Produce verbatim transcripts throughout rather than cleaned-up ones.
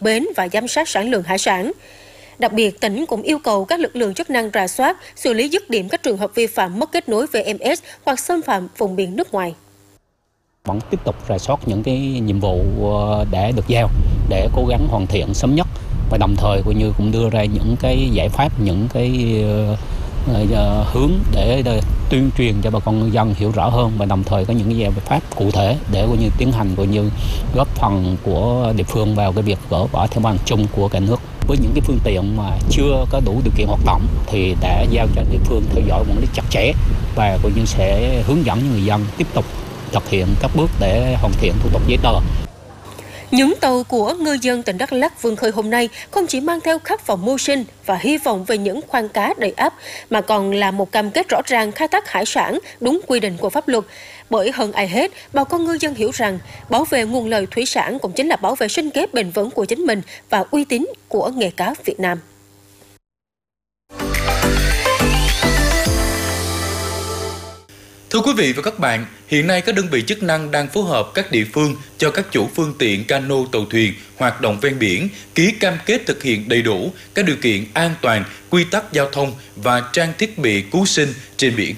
bến và giám sát sản lượng hải sản. Đặc biệt, tỉnh cũng yêu cầu các lực lượng chức năng rà soát, xử lý dứt điểm các trường hợp vi phạm mất kết nối vê em ét hoặc xâm phạm vùng biển nước ngoài. Vẫn tiếp tục rà soát những cái nhiệm vụ đã được giao để cố gắng hoàn thiện sớm nhất, và đồng thời cũng như cũng đưa ra những cái giải pháp, những cái uh, hướng để uh, tuyên truyền cho bà con ngư dân hiểu rõ hơn, và đồng thời có những cái giải pháp cụ thể để cũng như tiến hành cũng như góp phần của địa phương vào cái việc gỡ bỏ theo bằng chung của cả nước. Với những cái phương tiện mà chưa có đủ điều kiện hoạt động thì đã giao cho địa phương theo dõi quản lý chặt chẽ, và cũng như sẽ hướng dẫn người dân tiếp tục thực hiện các bước để hoàn thiện thủ tục giấy tờ. Những tàu của ngư dân tỉnh Đắk Lắk vươn khơi hôm nay không chỉ mang theo khát vọng mưu sinh và hy vọng về những khoang cá đầy ắp, mà còn là một cam kết rõ ràng khai thác hải sản đúng quy định của pháp luật. Bởi hơn ai hết, bà con ngư dân hiểu rằng bảo vệ nguồn lợi thủy sản cũng chính là bảo vệ sinh kế bền vững của chính mình và uy tín của nghề cá Việt Nam. Thưa quý vị và các bạn, hiện nay các đơn vị chức năng đang phối hợp các địa phương cho các chủ phương tiện cano tàu thuyền hoạt động ven biển ký cam kết thực hiện đầy đủ các điều kiện an toàn, quy tắc giao thông và trang thiết bị cứu sinh trên biển.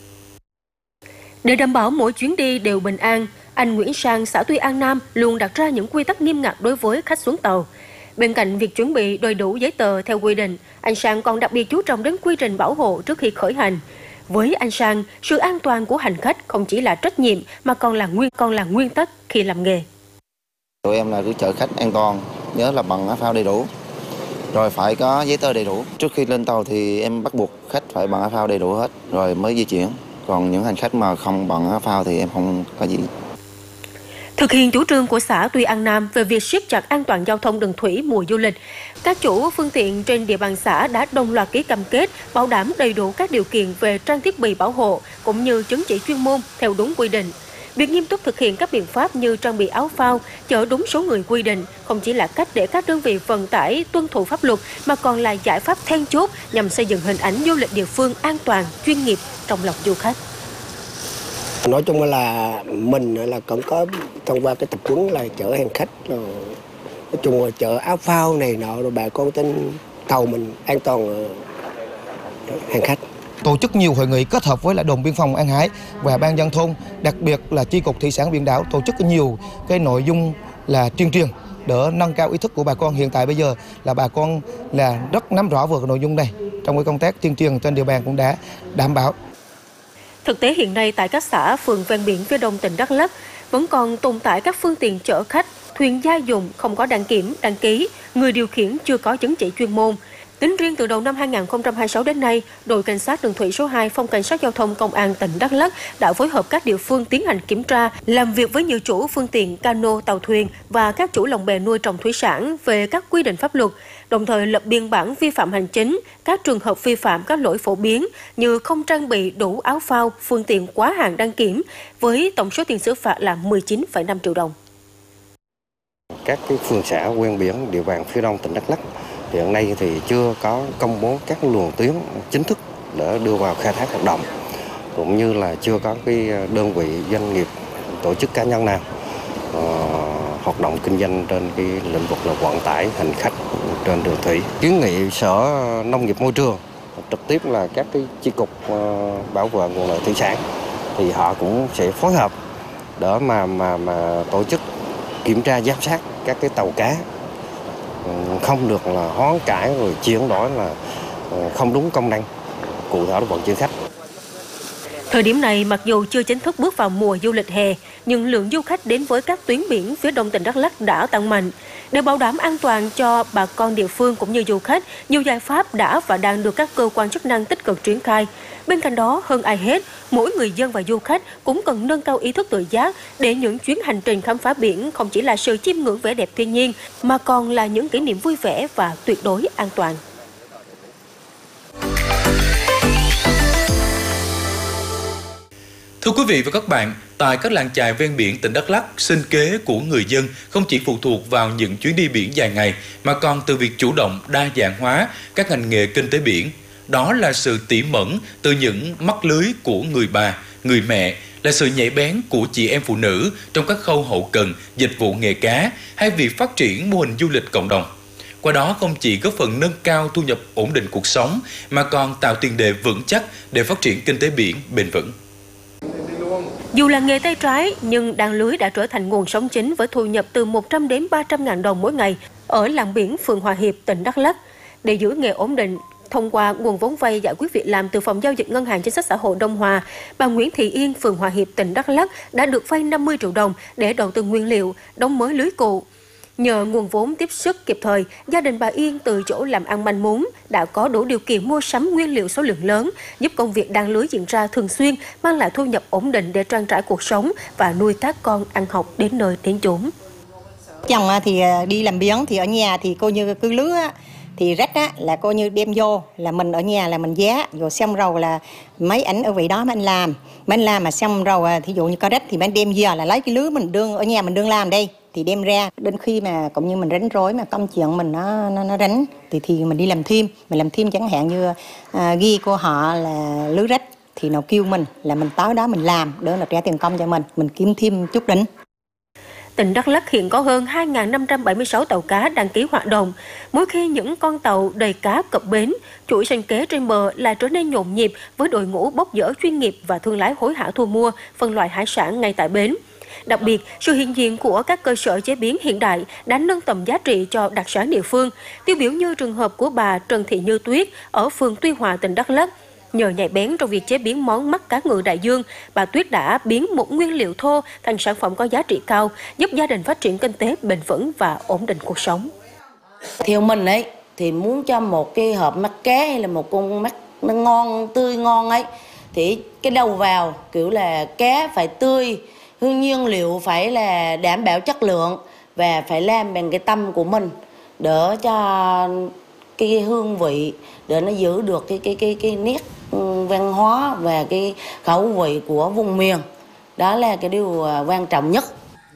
Để đảm bảo mỗi chuyến đi đều bình an, anh Nguyễn Sang, xã Tuy An Nam luôn đặt ra những quy tắc nghiêm ngặt đối với khách xuống tàu. Bên cạnh việc chuẩn bị đầy đủ giấy tờ theo quy định, anh Sang còn đặc biệt chú trọng đến quy trình bảo hộ trước khi khởi hành. Với anh Sang, sự an toàn của hành khách không chỉ là trách nhiệm mà còn là nguyên còn là nguyên tắc khi làm nghề. Tụi em là cứ chở khách an toàn, nhớ là bằng áo phao đầy đủ, rồi phải có giấy tờ đầy đủ. Trước khi lên tàu thì em bắt buộc khách phải bằng áo phao đầy đủ hết rồi mới di chuyển. Còn những hành khách mà không bằng áo phao thì em không có gì. Thực hiện chủ trương của xã Tuy An Nam về việc siết chặt an toàn giao thông đường thủy mùa du lịch, các chủ phương tiện trên địa bàn xã đã đồng loạt ký cam kết bảo đảm đầy đủ các điều kiện về trang thiết bị bảo hộ cũng như chứng chỉ chuyên môn theo đúng quy định. Việc nghiêm túc thực hiện các biện pháp như trang bị áo phao, chở đúng số người quy định không chỉ là cách để các đơn vị vận tải tuân thủ pháp luật mà còn là giải pháp then chốt nhằm xây dựng hình ảnh du lịch địa phương an toàn, chuyên nghiệp trong lòng du khách. Nói chung là mình là cũng có thông qua cái tập huấn là chở hành khách, rồi nói chung là chở áo phao này nọ, rồi bà con trên tàu mình an toàn hành khách. Tổ chức nhiều hội nghị kết hợp với lại đồn biên phòng An Hải và ban dân thôn, đặc biệt là chi cục thủy sản biển đảo tổ chức nhiều cái nội dung là tuyên truyền để nâng cao ý thức của bà con. Hiện tại bây giờ là bà con là rất nắm rõ về nội dung này, trong cái công tác tuyên truyền trên địa bàn cũng đã đảm bảo. Thực tế hiện nay tại các xã, phường ven biển phía đông tỉnh Đắk Lắk vẫn còn tồn tại các phương tiện chở khách, thuyền gia dụng không có đăng kiểm, đăng ký, người điều khiển chưa có chứng chỉ chuyên môn. Tính riêng từ đầu năm hai nghìn không trăm hai mươi sáu đến nay, đội cảnh sát đường thủy số hai, phòng cảnh sát giao thông công an tỉnh Đắk Lắk đã phối hợp các địa phương tiến hành kiểm tra, làm việc với nhiều chủ phương tiện cano, tàu thuyền và các chủ lồng bè nuôi trồng thủy sản về các quy định pháp luật, đồng thời lập biên bản vi phạm hành chính các trường hợp vi phạm các lỗi phổ biến như không trang bị đủ áo phao, phương tiện quá hạn đăng kiểm, với tổng số tiền xử phạt là mười chín phẩy năm triệu đồng. Các cái phường xã ven biển địa bàn phía đông tỉnh Đắk Lắk hiện nay thì chưa có công bố các luồng tuyến chính thức để đưa vào khai thác hoạt động, cũng như là chưa có cái đơn vị doanh nghiệp, tổ chức cá nhân nào uh, hoạt động kinh doanh trên cái lĩnh vực là vận tải hành khách trên đường thủy. Kiến nghị Sở Nông nghiệp Môi trường, trực tiếp là các cái chi cục uh, bảo vệ nguồn lợi thủy sản thì họ cũng sẽ phối hợp để mà mà mà tổ chức kiểm tra giám sát các cái tàu cá không được là hoán cải rồi chuyển đổi là không đúng công năng cụ thể vận chuyển khách. Thời điểm này, mặc dù chưa chính thức bước vào mùa du lịch hè, nhưng lượng du khách đến với các tuyến biển phía đông tỉnh Đắk Lắk đã tăng mạnh. Để bảo đảm an toàn cho bà con địa phương cũng như du khách, nhiều giải pháp đã và đang được các cơ quan chức năng tích cực triển khai. Bên cạnh đó, hơn ai hết, mỗi người dân và du khách cũng cần nâng cao ý thức tự giác để những chuyến hành trình khám phá biển không chỉ là sự chiêm ngưỡng vẻ đẹp thiên nhiên, mà còn là những kỷ niệm vui vẻ và tuyệt đối an toàn. Thưa quý vị và các bạn, tại các làng chài ven biển tỉnh Đắk Lắk, sinh kế của người dân không chỉ phụ thuộc vào những chuyến đi biển dài ngày, mà còn từ việc chủ động đa dạng hóa các ngành nghề kinh tế biển. Đó là sự tỉ mẩn từ những mắt lưới của người bà, người mẹ là sự nhạy bén của chị em phụ nữ trong các khâu hậu cần, dịch vụ nghề cá hay việc phát triển mô hình du lịch cộng đồng. Qua đó không chỉ góp phần nâng cao thu nhập, ổn định cuộc sống mà còn tạo tiền đề vững chắc để phát triển kinh tế biển bền vững. Dù là nghề tay trái nhưng đan lưới đã trở thành nguồn sống chính với thu nhập từ một trăm đến ba trăm ngàn đồng mỗi ngày ở làng biển phường Hòa Hiệp, tỉnh Đắk Lắk. Để giữ nghề ổn định, thông qua nguồn vốn vay giải quyết việc làm từ Phòng Giao dịch Ngân hàng Chính sách Xã hội Đông Hòa, bà Nguyễn Thị Yên, phường Hòa Hiệp, tỉnh Đắk Lắk đã được vay năm mươi triệu đồng để đầu tư nguyên liệu, đóng mới lưới cụ. Nhờ nguồn vốn tiếp sức kịp thời, gia đình bà Yên từ chỗ làm ăn manh mún đã có đủ điều kiện mua sắm nguyên liệu số lượng lớn, giúp công việc đan lưới diễn ra thường xuyên, mang lại thu nhập ổn định để trang trải cuộc sống và nuôi các con ăn học đến nơi đến chốn. Chồng thì đi làm biển, thì ở nhà thì coi như cứ lứa thì rách á, là coi như đem vô, là mình ở nhà là mình giá, rồi xong rồi là mấy ảnh ở vị đó mà anh làm, mà anh làm mà xong rồi thí dụ như có rách thì mình đem về là lấy cái lứa mình đương ở nhà mình đương làm đây, thì đem ra đến khi mà cũng như mình rảnh rối mà công chuyện mình nó nó, nó rảnh thì thì mình đi làm thêm, mình làm thêm chẳng hạn như à, ghi của họ là lứa rách thì nó kêu mình là mình tới đó mình làm để là trả tiền công cho mình, mình kiếm thêm chút đỉnh. Tỉnh Đắk Lắk hiện có hơn hai nghìn năm trăm bảy mươi sáu tàu cá đăng ký hoạt động. Mỗi khi những con tàu đầy cá cập bến, chuỗi sinh kế trên bờ lại trở nên nhộn nhịp với đội ngũ bốc dỡ chuyên nghiệp và thương lái hối hả thu mua, phân loại hải sản ngay tại bến. Đặc biệt, sự hiện diện của các cơ sở chế biến hiện đại đã nâng tầm giá trị cho đặc sản địa phương, tiêu biểu như trường hợp của bà Trần Thị Như Tuyết ở phường Tuy Hòa, tỉnh Đắk Lắk. Nhờ nhạy bén trong việc chế biến món mắt cá ngừ đại dương, bà Tuyết đã biến một nguyên liệu thô thành sản phẩm có giá trị cao, giúp gia đình phát triển kinh tế bền vững và ổn định cuộc sống. Theo mình ấy, thì muốn cho một cái hộp mắt cá hay là một con mắt nó ngon, tươi ngon ấy, thì cái đầu vào kiểu là cá phải tươi, nguyên liệu phải là đảm bảo chất lượng và phải làm bằng cái tâm của mình để cho cái hương vị, để nó giữ được cái cái cái cái nét văn hóa và cái khẩu vị của vùng miền. Đó là cái điều quan trọng nhất.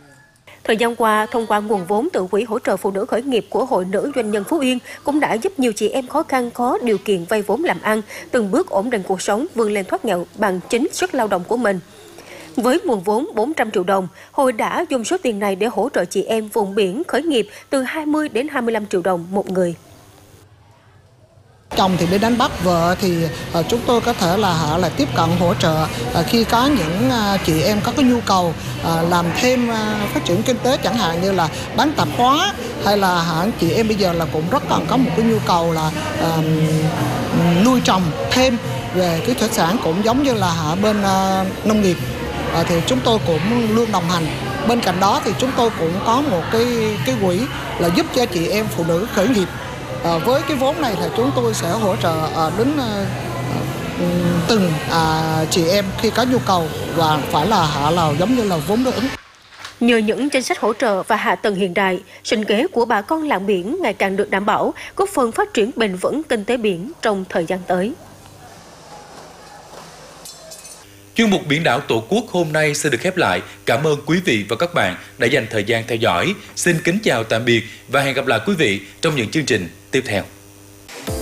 Thời gian qua, thông qua nguồn vốn từ Quỹ hỗ trợ phụ nữ khởi nghiệp của Hội Nữ Doanh nhân Phú Yên cũng đã giúp nhiều chị em khó khăn có điều kiện vay vốn làm ăn, từng bước ổn định cuộc sống, vươn lên thoát nghèo bằng chính sức lao động của mình. Với nguồn vốn bốn trăm triệu đồng, Hội đã dùng số tiền này để hỗ trợ chị em vùng biển khởi nghiệp từ hai mươi đến hai mươi lăm triệu đồng một người. Chồng thì đi đánh bắt, vợ thì uh, chúng tôi có thể là họ là tiếp cận hỗ trợ uh, khi có những uh, chị em có cái nhu cầu uh, làm thêm uh, phát triển kinh tế, chẳng hạn như là bán tạp hóa, hay là hả, chị em bây giờ là cũng rất cần có một cái nhu cầu là uh, nuôi trồng thêm về cái thủy sản, cũng giống như là ở bên uh, nông nghiệp uh, thì chúng tôi cũng luôn đồng hành. Bên cạnh đó thì chúng tôi cũng có một cái cái quỹ là giúp cho chị em phụ nữ khởi nghiệp. À, với cái vốn này thì chúng tôi sẽ hỗ trợ à, đến à, từng à, chị em khi có nhu cầu và phải là hạ là giống như là vốn đối ứng. Nhờ những chính sách hỗ trợ và hạ tầng hiện đại, sinh kế của bà con làng biển ngày càng được đảm bảo, góp phần phát triển bền vững kinh tế biển trong thời gian tới. Chuyên mục Biển đảo Tổ quốc hôm nay sẽ được khép lại. Cảm ơn quý vị và các bạn đã dành thời gian theo dõi. Xin kính chào tạm biệt và hẹn gặp lại quý vị trong những chương trình tiếp theo.